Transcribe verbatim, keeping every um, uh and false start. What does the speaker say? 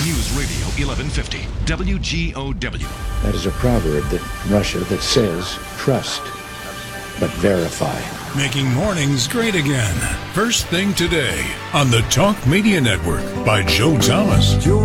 News Radio eleven fifty, W G O W. That is a proverb that Russia that says, trust, but verify. Making mornings great again. First thing today on the Talk Media Network by Joe Thomas.